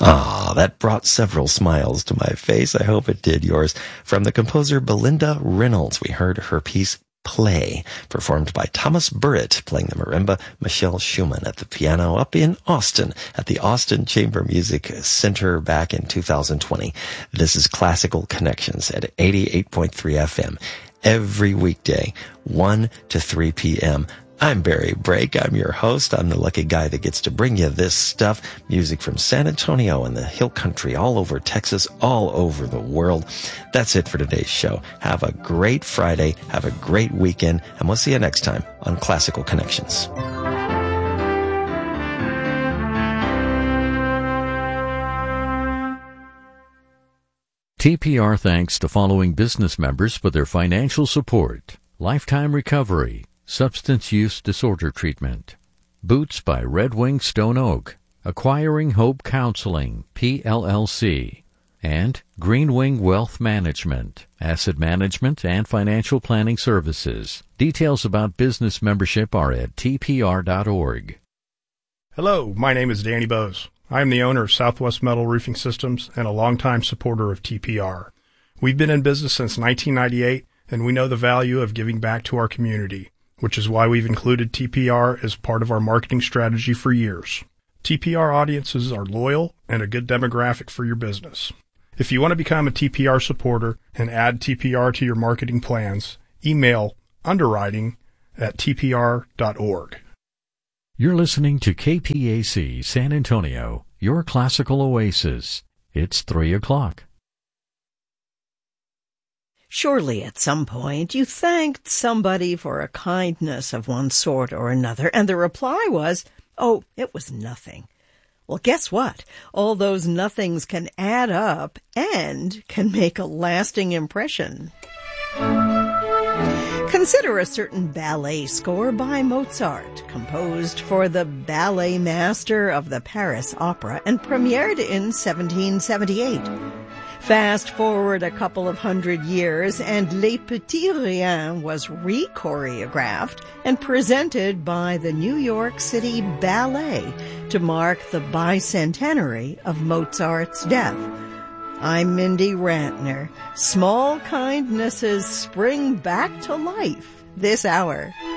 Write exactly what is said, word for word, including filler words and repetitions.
Ah, that brought several smiles to my face. I hope it did yours. From the composer Belinda Reynolds, we heard her piece Play, performed by Thomas Burritt, playing the marimba, Michelle Schumann at the piano, up in Austin at the Austin Chamber Music Center back in two thousand twenty. This is Classical Connections at eighty-eight point three F M. Every weekday, one to three p.m. I'm Barry Brake. I'm your host. I'm the lucky guy that gets to bring you this stuff. Music from San Antonio and the Hill Country, all over Texas, all over the world. That's it for today's show. Have a great Friday. Have a great weekend. And we'll see you next time on Classical Connections. T P R thanks the following business members for their financial support: Lifetime Recovery, Substance Use Disorder Treatment, Boots by Red Wing Stone Oak, Acquiring Hope Counseling, P L L C, and Green Wing Wealth Management, Asset Management and Financial Planning Services. Details about business membership are at T P R dot org. Hello, my name is Danny Bose. I am the owner of Southwest Metal Roofing Systems and a longtime supporter of T P R. We've been in business since nineteen ninety-eight, and we know the value of giving back to our community, which is why we've included T P R as part of our marketing strategy for years. T P R audiences are loyal and a good demographic for your business. If you want to become a T P R supporter and add T P R to your marketing plans, email underwriting at T P R dot org. You're listening to K P A C San Antonio, your classical oasis. It's three o'clock. Surely at some point you thanked somebody for a kindness of one sort or another, and the reply was, oh, it was nothing. Well, guess what? All those nothings can add up and can make a lasting impression. Consider a certain ballet score by Mozart, composed for the ballet master of the Paris Opera and premiered in seventeen seventy-eight. Fast forward a couple of hundred years, and Les Petits Riens was re-choreographed and presented by the New York City Ballet to mark the bicentenary of Mozart's death. I'm Mindy Rantner. Small kindnesses spring back to life this hour.